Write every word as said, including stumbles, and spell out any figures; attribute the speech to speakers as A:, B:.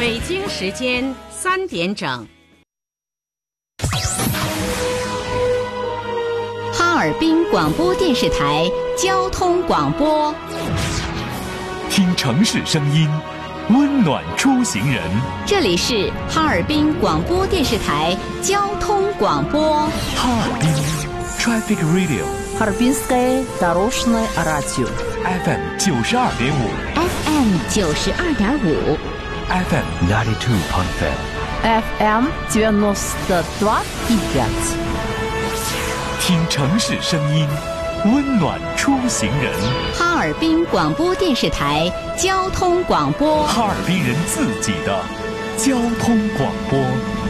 A: 北京时间三点整。
B: 哈尔滨广播电视台交通广播，
C: 听城市声音，温暖出行人。
B: 这里是哈尔滨广播电视台交通广播。
C: 哈尔滨 Traffic Radio，
D: Харбинское дорожное радио
C: F M 九十二点五
B: F M 九十二点五
C: F M ninety two point five
D: F M девяносто два и пять。
C: 听城市声音，温暖出行人。
B: 哈尔滨广播电视台交通广播，
C: 哈尔滨人自己的交通广播。